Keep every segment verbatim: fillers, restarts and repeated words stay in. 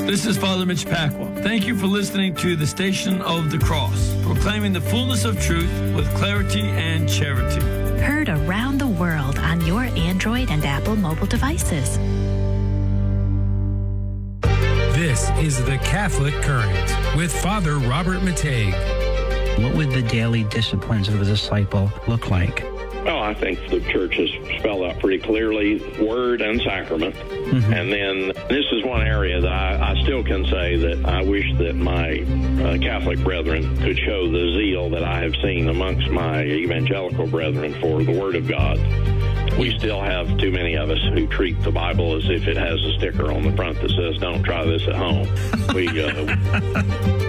This is Father Mitch Pacwa. Thank you for listening to the Station of the Cross, proclaiming the fullness of truth with clarity and charity. Heard around the world on your Android and Apple mobile devices. This is the Catholic Current with Father Robert Matei. What would the daily disciplines of a disciple look like? Well, I think the church has spelled out pretty clearly word and sacrament. Mm-hmm. And then this is one area that I, I still can say that I wish that my uh, Catholic brethren could show the zeal that I have seen amongst my evangelical brethren for the Word of God. We still have too many of us who treat the Bible as if it has a sticker on the front that says, "Don't try this at home." We uh,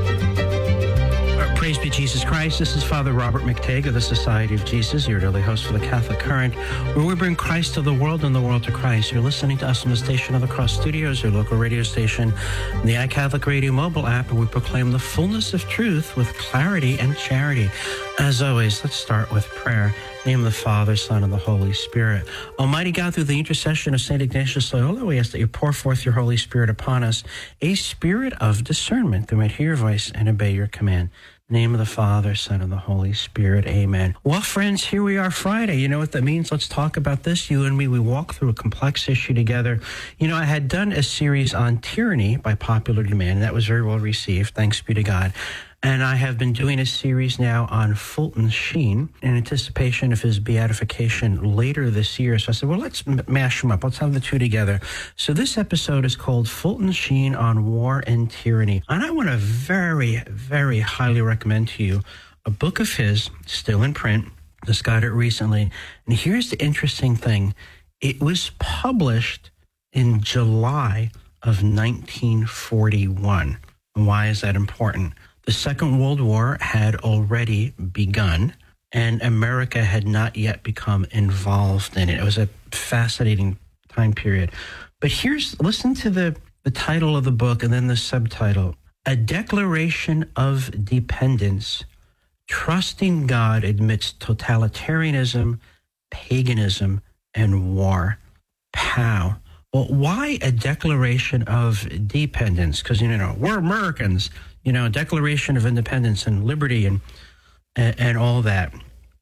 Praise be Jesus Christ. This is Father Robert McTague of the Society of Jesus, your daily host for the Catholic Current, where we bring Christ to the world and the world to Christ. You're listening to us on the Station of the Cross Studios, your local radio station, the iCatholic Radio mobile app, where we proclaim the fullness of truth with clarity and charity. As always, let's start with prayer. In the name of the Father, Son, and the Holy Spirit. Almighty God, through the intercession of Saint Ignatius Loyola, we ask that you pour forth your Holy Spirit upon us, a spirit of discernment, that we might hear your voice and obey your command. In the name of the Father, Son, and the Holy Spirit. Amen. Well, friends, here we are Friday. You know what that means? Let's talk about this. You and me, we walk through a complex issue together. You know, I had done a series on tyranny by popular demand, and that was very well received. Thanks be to God. And I have been doing a series now on Fulton Sheen in anticipation of his beatification later this year. So I said, well, let's mash them up. Let's have the two together. So this episode is called Fulton Sheen on War and Tyranny. And I want to very, very highly recommend to you a book of his, still in print. Just got it recently. And here's the interesting thing. It was published in July of nineteen forty-one. And why is that important? The Second World War had already begun, and America had not yet become involved in it. It was a fascinating time period. But here's, listen to the, the title of the book and then the subtitle. A Declaration of Dependence, Trusting God Amidst Totalitarianism, Paganism, and War. Pow. Well, why a declaration of dependence? Because, you know, we're Americans. You know, Declaration of Independence and liberty and, and and all that.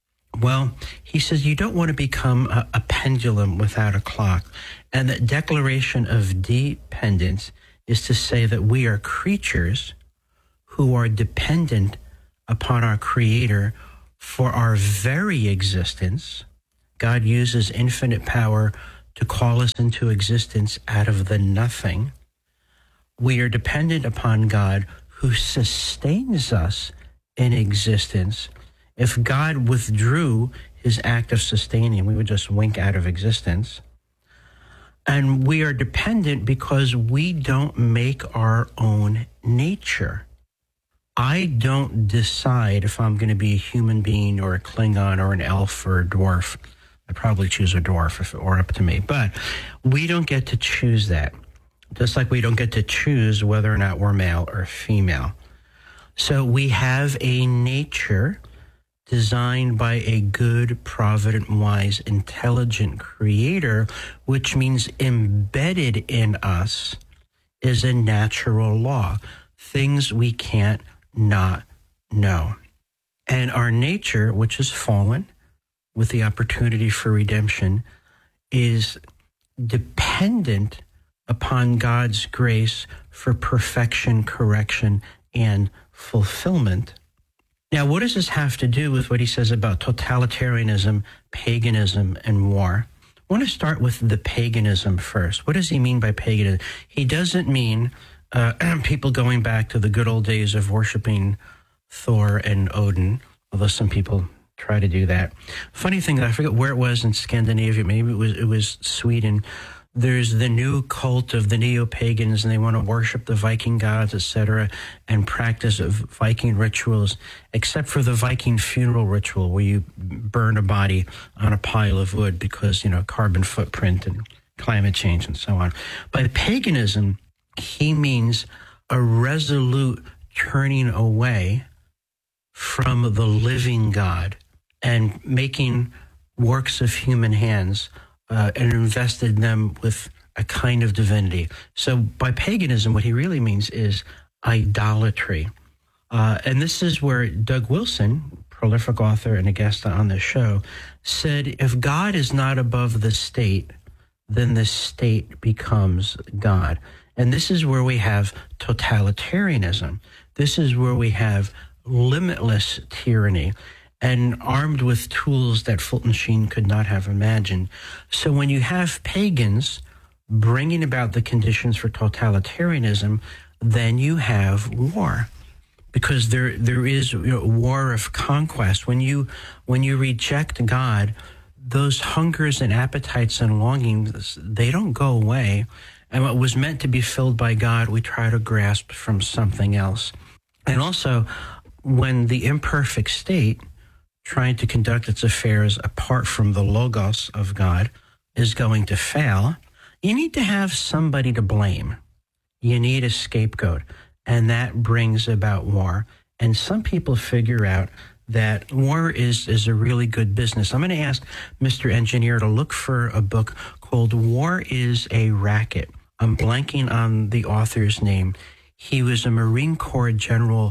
Well, he says you don't want to become a, a pendulum without a clock. And the Declaration of Dependence is to say that we are creatures who are dependent upon our Creator for our very existence. God uses infinite power to call us into existence out of the nothing. We are dependent upon God who sustains us in existence. If God withdrew his act of sustaining, we would just wink out of existence. And we are dependent because we don't make our own nature. I don't decide if I'm going to be a human being or a Klingon or an elf or a dwarf. I'd probably choose a dwarf if it were up to me. But we don't get to choose that. Just like we don't get to choose whether or not we're male or female. So we have a nature designed by a good, provident, wise, intelligent Creator, which means embedded in us is a natural law, things we can't not know. And our nature, which is fallen, with the opportunity for redemption, is dependent upon God's grace for perfection, correction, and fulfillment. Now, what does this have to do with what he says about totalitarianism, paganism, and war? I want to start with the paganism first. What does he mean by paganism? He doesn't mean uh, people going back to the good old days of worshiping Thor and Odin, although some people try to do that. Funny thing, I forget where it was in Scandinavia. Maybe it was it was Sweden. There's the new cult of the neo-pagans, and they want to worship the Viking gods, et cetera, and practice of Viking rituals, except for the Viking funeral ritual where you burn a body on a pile of wood because, you know, carbon footprint and climate change and so on. By paganism, he means a resolute turning away from the living God and making works of human hands Uh, and invested them with a kind of divinity. So by paganism, what he really means is idolatry. Uh, and this is where Doug Wilson, prolific author and a guest on this show, said, if God is not above the state, then the state becomes God. And this is where we have totalitarianism. This is where we have limitless tyranny, and armed with tools that Fulton Sheen could not have imagined. So when you have pagans bringing about the conditions for totalitarianism, then you have war, because there there is you know, war of conquest. When you when you reject God, those hungers and appetites and longings, they don't go away. And what was meant to be filled by God, we try to grasp from something else. And also, when the imperfect state, trying to conduct its affairs apart from the logos of God, is going to fail, you need to have somebody to blame. You need a scapegoat, and that brings about war. And some people figure out that war is, is a really good business. I'm going to ask Mister Engineer to look for a book called War is a Racket. I'm blanking on the author's name. He was a Marine Corps general,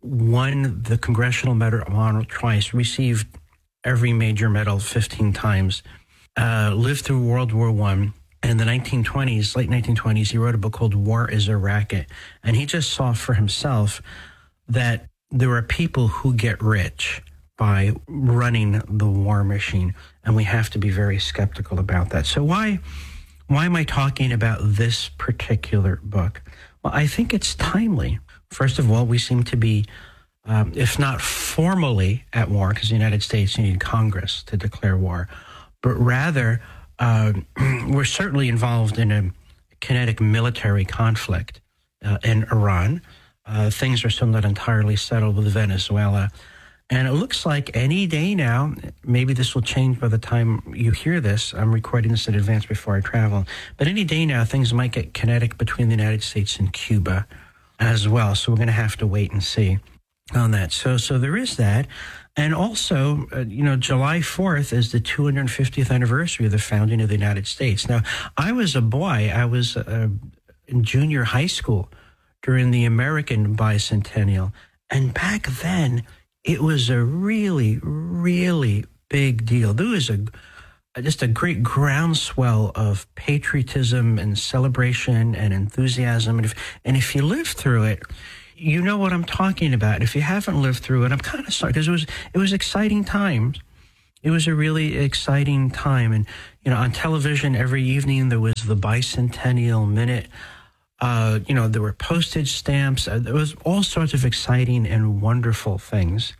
won the Congressional Medal of Honor twice, received every major medal fifteen times, uh, lived through World War One. And in the nineteen twenties, late nineteen twenties, he wrote a book called War is a Racket. And he just saw for himself that there are people who get rich by running the war machine, and we have to be very skeptical about that. So why, why am I talking about this particular book? Well, I think it's timely. First of all, we seem to be, um, if not formally at war, because the United States, you need Congress to declare war, but rather uh, we're certainly involved in a kinetic military conflict uh, in Iran. Uh, things are still not entirely settled with Venezuela. And it looks like any day now, maybe this will change by the time you hear this. I'm recording this in advance before I travel. But any day now, things might get kinetic between the United States and Cuba as well. So we're going to have to wait and see on that. So so there is that. And also, uh, you know, July fourth is the two hundred fiftieth anniversary of the founding of the United States. Now, I was a boy. I was uh, in junior high school during the American bicentennial. And back then, it was a really, really big deal. There was a just a great groundswell of patriotism and celebration and enthusiasm. And if, and if you lived through it, you know what I'm talking about. If you haven't lived through it, I'm kind of sorry, because it was, it was exciting times. It was a really exciting time. And, you know, on television every evening, there was the Bicentennial Minute. Uh, you know, there were postage stamps. Uh, there was all sorts of exciting and wonderful things.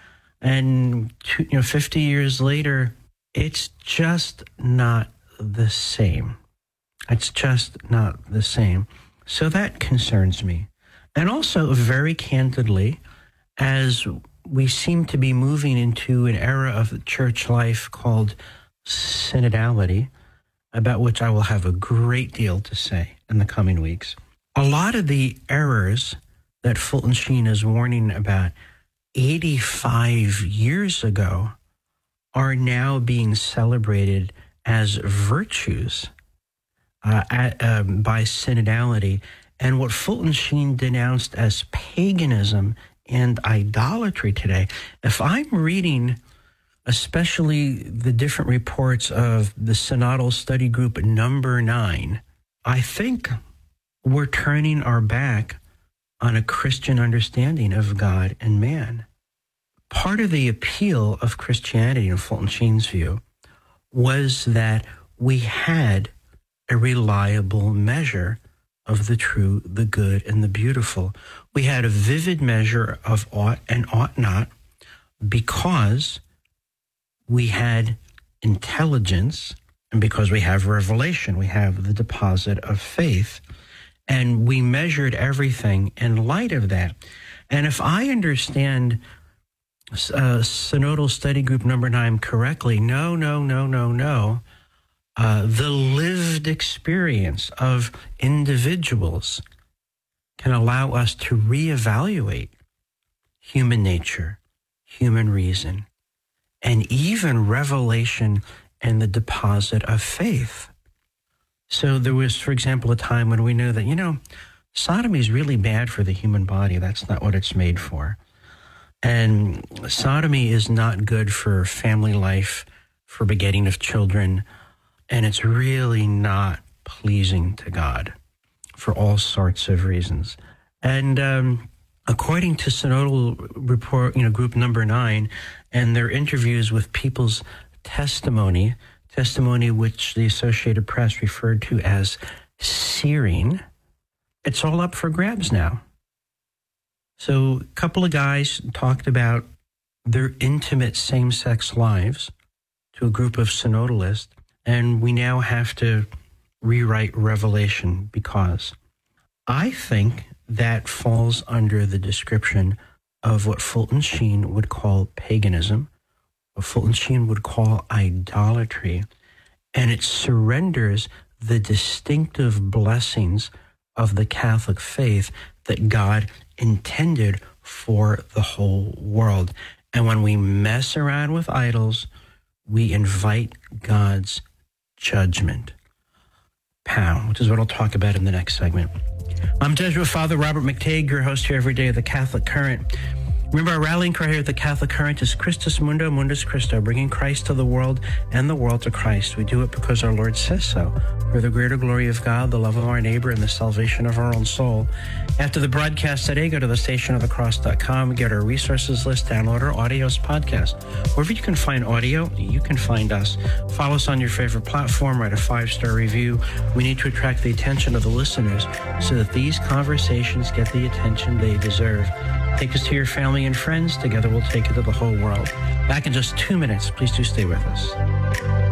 And, two, you know, fifty years later, it's just not the same. It's just not the same. So that concerns me. And also, very candidly, as we seem to be moving into an era of church life called synodality, about which I will have a great deal to say in the coming weeks. A lot of the errors that Fulton Sheen is warning about eighty-five years ago are now being celebrated as virtues uh, at, um, by synodality. And what Fulton Sheen denounced as paganism and idolatry today, if I'm reading especially the different reports of the Synodal Study Group number nine, I think we're turning our back on a Christian understanding of God and man. Part of the appeal of Christianity, in Fulton Sheen's view, was that we had a reliable measure of the true, the good, and the beautiful. We had a vivid measure of ought and ought not because we had intelligence, and because we have revelation, we have the deposit of faith, and we measured everything in light of that. And if I understand uh, Synodal Study Group number nine correctly, no, no, no, no, no, uh, the lived experience of individuals can allow us to reevaluate human nature, human reason, and even revelation and the deposit of faith. So there was, for example, a time when we knew that, you know, sodomy is really bad for the human body. That's not what it's made for. And sodomy is not good for family life, for begetting of children, and it's really not pleasing to God for all sorts of reasons. And um, according to Synodal Report, you know, Group Number Nine, and their interviews with people's testimony, testimony which the Associated Press referred to as searing, it's all up for grabs now. So a couple of guys talked about their intimate same-sex lives to a group of synodalists, and we now have to rewrite Revelation because I think that falls under the description of what Fulton Sheen would call paganism, what Fulton Sheen would call idolatry, and it surrenders the distinctive blessings of the Catholic faith that God intended for the whole world. And when we mess around with idols, we invite God's judgment. Pow, which is what I'll talk about in the next segment. I'm Jesuit Father Robert McTague, your host here every day of the Catholic Current. Remember, our rallying cry here at the Catholic Current is Christus Mundo, Mundus Christo, bringing Christ to the world and the world to Christ. We do it because our Lord says so, for the greater glory of God, the love of our neighbor, and the salvation of our own soul. After the broadcast today, go to the station of the cross dot com, get our resources list, download our audios podcast. Wherever you can find audio, you can find us. Follow us on your favorite platform, write a five-star review. We need to attract the attention of the listeners so that these conversations get the attention they deserve. Take us to your family and friends. Together we'll take it to the whole world. Back in just two minutes. Please do stay with us.